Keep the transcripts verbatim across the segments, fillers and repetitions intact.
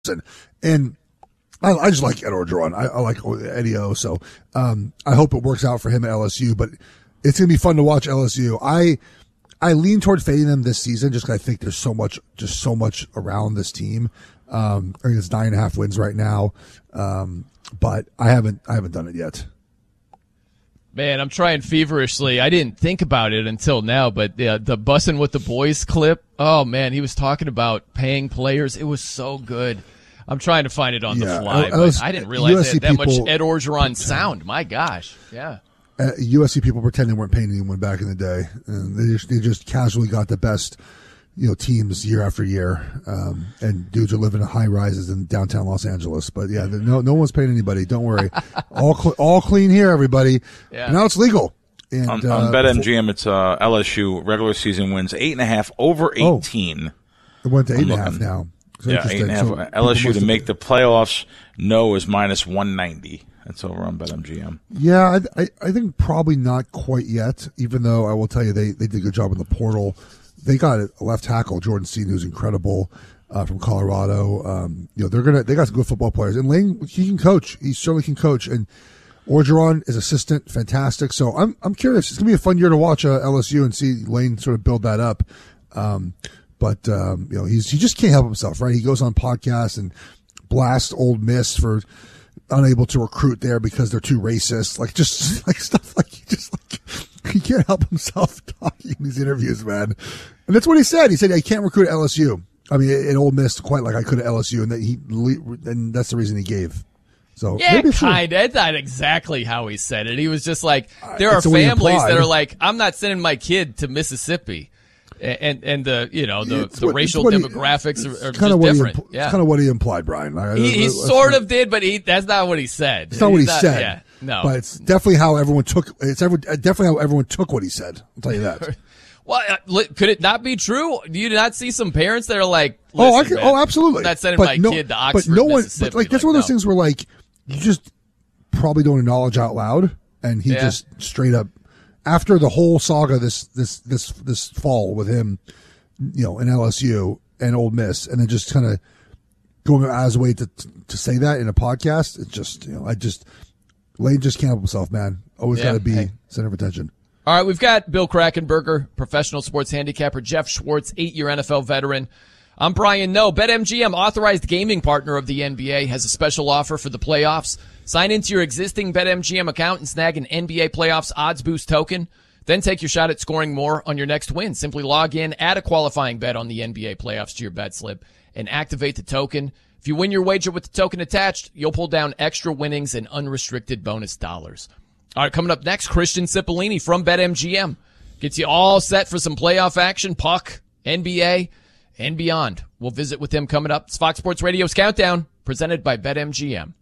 And I, I just like Ed Orgeron. I, I like Eddie O. So um, I hope it works out for him at L S U. But it's going to be fun to watch L S U. I I lean toward fading them this season just because I think there's so much, just so much around this team. Um, I think it's nine and a half wins right now. Um, but I haven't I haven't done it yet. Man, I'm trying feverishly. I didn't think about it until now, but the, the Bussin' with the Boys clip, oh, man, he was talking about paying players. It was so good. I'm trying to find it on yeah, the fly, I, but I, was, I didn't realize U S C that, that much people, Ed Orgeron sound. My gosh, yeah. Uh, U S C people pretend they weren't paying anyone back in the day, and they just, they just casually got the best, you know, teams year after year. Um, and dudes are living in high rises in downtown Los Angeles. But yeah, no, no one's paying anybody. Don't worry, all cl- all clean here, everybody. Yeah. Now it's legal. And, on, uh, on BetMGM, it's uh, L S U regular season wins eight and a half over eighteen. Oh, it went to eight I'm and a half looking. now. So yeah, eight and a half. So L S U to have, make the playoffs, no is minus one ninety. That's over on BetMGM. Yeah, I, I, I think probably not quite yet. Even though I will tell you, they they did a good job in the portal. They got a left tackle, Jordan Seaton, who's incredible uh, from Colorado. Um, you know, they're gonna they got some good football players, and Lane he can coach. He certainly can coach, and Orgeron is assistant, fantastic. So I'm I'm curious. It's gonna be a fun year to watch uh, L S U and see Lane sort of build that up. Um, but um, you know, he's he just can't help himself, right? He goes on podcasts and blasts Ole Miss for unable to recruit there because they're too racist, like just like stuff like he just like he can't help himself talking in these interviews, man. And that's what he said. He said I can't recruit at L S U. I mean, at Ole Miss quite like I could at L S U, and that he and that's the reason he gave. So yeah, kind of. That's not exactly how he said it. He was just like, there uh, are families that are like, I'm not sending my kid to Mississippi. And and the you know the, the what, racial demographics he, are, are just different. Impl- yeah, it's kind of what he implied, Brian. I, he he sort of did, but he that's not what he said. It's not He's what he not, said. Yeah, no, but it's definitely how everyone took. It's ever, definitely how everyone took what he said. I'll tell you that. Well, uh, could it not be true? Do you not see some parents that are like, oh, I can, man, oh, absolutely. I'm not sending but my no, kid to Oxford, but no one. Mississippi. But like that's like, one of those no. things where like you just probably don't acknowledge out loud, and he yeah. just straight up after the whole saga this this this this fall with him. You know, in L S U and Ole Miss, and then just kind of going out of his way to to say that in a podcast. It's just, you know, I just Lane just can't help himself, man. Always yeah. got to be hey. center of attention. All right, we've got Bill Krackomberger, professional sports handicapper, Jeff Schwartz, eight-year N F L veteran. I'm Brian Noe. BetMGM, authorized gaming partner of the N B A, has a special offer for the playoffs. Sign into your existing BetMGM account and snag an N B A playoffs odds boost token. Then take your shot at scoring more on your next win. Simply log in, add a qualifying bet on the N B A playoffs to your bet slip, and activate the token. If you win your wager with the token attached, you'll pull down extra winnings and unrestricted bonus dollars. All right, coming up next, Christian Cipollini from BetMGM gets you all set for some playoff action, puck, N B A, and beyond. We'll visit with him coming up. It's Fox Sports Radio's Countdown, presented by BetMGM.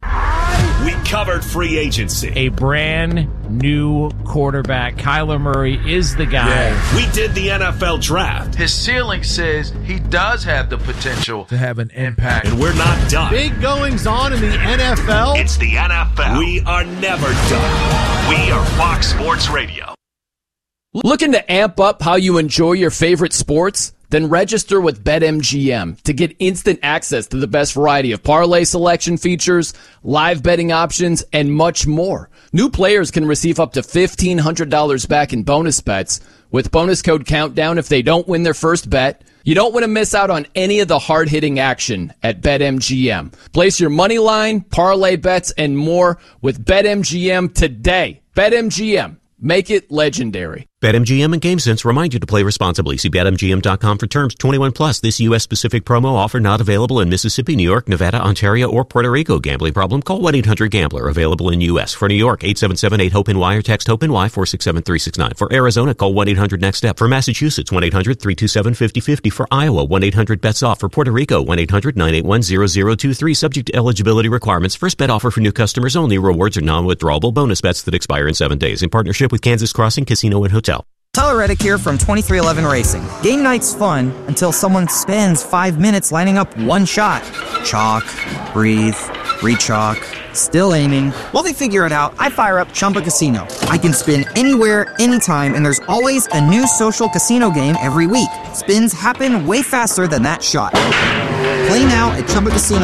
We covered free agency. A brand new quarterback. Kyler Murray is the guy. Yeah. We did the N F L draft. His ceiling says he does have the potential to have an impact. And we're not done. Big goings on in the N F L. It's the N F L. We are never done. We are Fox Sports Radio. Looking to amp up how you enjoy your favorite sports? Then register with BetMGM to get instant access to the best variety of parlay selection features, live betting options, and much more. New players can receive up to fifteen hundred dollars back in bonus bets with bonus code COUNTDOWN if they don't win their first bet. You don't want to miss out on any of the hard-hitting action at BetMGM. Place your money line, parlay bets, and more with BetMGM today. BetMGM. Make it legendary. BetMGM and GameSense remind you to play responsibly. See Bet M G M dot com for terms. twenty-one plus. This U S-specific promo offer not available in Mississippi, New York, Nevada, Ontario, or Puerto Rico. Gambling problem? Call one eight hundred gambler. Available in U S. For New York, eight seven seven eight hope N Y or text HOPE-NY four six seven three six nine. For Arizona, call one eight hundred next step. For Massachusetts, one eight hundred three two seven five zero five zero. For Iowa, one eight hundred bets off. For Puerto Rico, one eight hundred nine eight one zero zero two three. Subject to eligibility requirements. First bet offer for new customers only. Rewards are non-withdrawable bonus bets that expire in seven days. In partnership with Kansas Crossing Casino and Hotel. Tyler Reddick here from twenty-three eleven Racing. Game night's fun until someone spends five minutes lining up one shot. Chalk, breathe, re-chalk, still aiming. While they figure it out, I fire up Chumba Casino. I can spin anywhere, anytime, and there's always a new social casino game every week. Spins happen way faster than that shot. Play now at Chumba Casino.